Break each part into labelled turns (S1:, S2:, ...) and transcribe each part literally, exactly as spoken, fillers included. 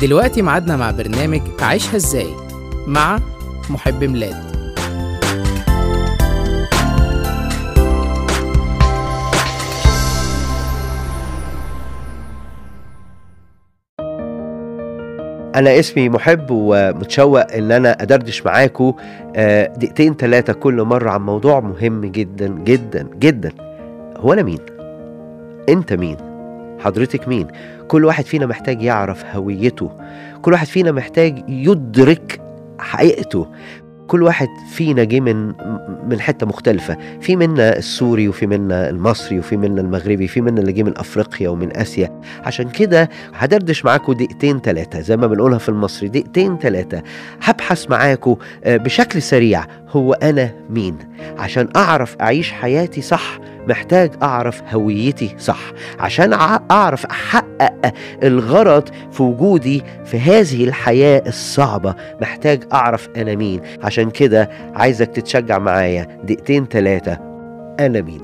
S1: دلوقتي ميعادنا مع برنامج عيشها ازاي مع محب ميلاد.
S2: أنا اسمي محب ومتشوق إن أنا أدردش معاكم دقيقتين ثلاثة كل مرة عن موضوع مهم جدا جدا جدا. هو أنا مين؟ أنت مين؟ حضرتك مين؟ كل واحد فينا محتاج يعرف هويته، كل واحد فينا محتاج يدرك حقيقته. كل واحد فينا جه من من حته مختلفه، في منا السوري وفي منا المصري وفي منا المغربي، في منا اللي جه من افريقيا ومن اسيا. عشان كده هدردش معاكم دقيقتين ثلاثه زي ما بنقولها في المصري، دقيقتين ثلاثه هبحث معاكم بشكل سريع هو انا مين. عشان اعرف اعيش حياتي صح محتاج اعرف هويتي صح، عشان اعرف احقق الغرض في وجودي في هذه الحياة الصعبة محتاج اعرف انا مين. عشان كده عايزك تتشجع معايا دقيقتين ثلاثة. انا مين؟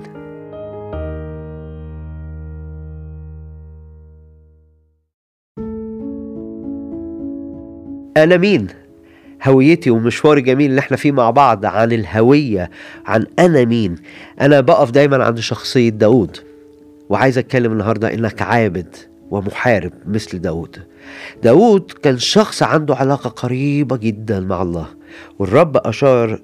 S2: انا مين؟ هويتي ومشوار جميل اللي احنا فيه مع بعض عن الهوية، عن أنا مين. أنا بقف دايما عند شخصية داود، وعايز أتكلم النهاردة إنك عابد ومحارب مثل داود. داود كان شخص عنده علاقة قريبة جدا مع الله، والرب أشار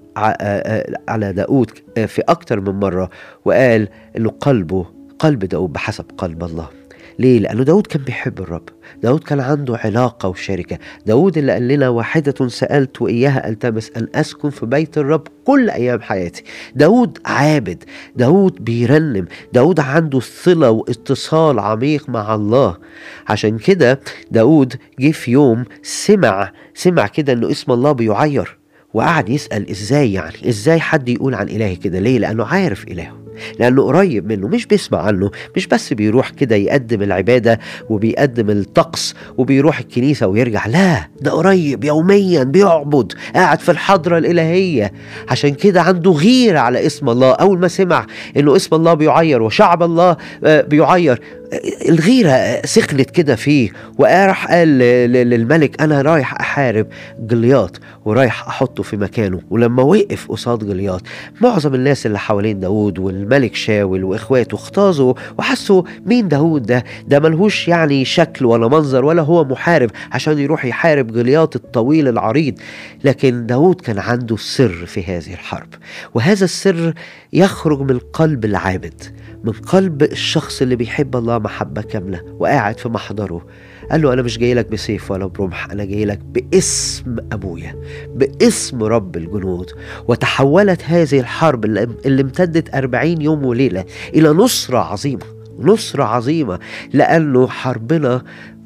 S2: على داود في أكتر من مرة وقال إنه قلبه قلب داود بحسب قلب الله. ليه؟ لأنه داود كان بيحب الرب، داود كان عنده علاقة وشركة. داود اللي قال لنا واحدة سألت وإياها ألتمس أن أسكن في بيت الرب كل أيام حياتي. داود عابد، داود بيرنم، داود عنده صلة واتصال عميق مع الله. عشان كده داود جه في يوم سمع سمع كده أنه اسم الله بيعير، وقعد يسأل إزاي، يعني إزاي حد يقول عن إلهي كده؟ ليه؟ لأنه عارف إلهه، لأنه قريب منه، مش بيسمع عنه، مش بس بيروح كده يقدم العبادة وبيقدم الطقس وبيروح الكنيسة ويرجع، لا ده قريب يوميا بيعبد، قاعد في الحضرة الإلهية. عشان كده عنده غيرة على اسم الله. أول ما سمع إنه اسم الله بيعير وشعب الله بيعير، الغيرة سخنت كده فيه، وراح قال للملك أنا رايح أحارب جليات ورايح أحطه في مكانه. ولما وقف قصاد جليات، معظم الناس اللي حوالين داود والملك شاول وإخواته اختازوا وحسوا مين داود ده؟ ده ملهوش يعني شكل ولا منظر، ولا هو محارب عشان يروح يحارب جليات الطويل العريض. لكن داود كان عنده سر في هذه الحرب، وهذا السر يخرج من قلب العابد، من قلب الشخص اللي بيحب الله محبة كاملة وقاعد في محضره. قال له أنا مش جاي لك بسيف ولا برمح، أنا جاي لك باسم أبويا، باسم رب الجنود. وتحولت هذه الحرب اللي امتدت أربعين يوم وليلة إلى نصرة عظيمة، نصرة عظيمة، لأنه حربنا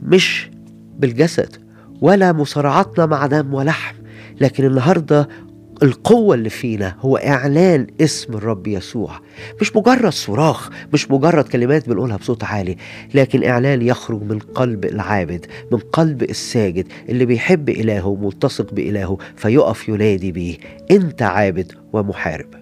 S2: مش بالجسد ولا مصارعتنا مع دم ولحم، لكن النهاردة القوة اللي فينا هو إعلان اسم الرب يسوع. مش مجرد صراخ، مش مجرد كلمات بنقولها بصوت عالي، لكن إعلان يخرج من قلب العابد، من قلب الساجد اللي بيحب إلهه وملتصق بإلهه، فيقف ينادي بيه أنت عابد ومحارب.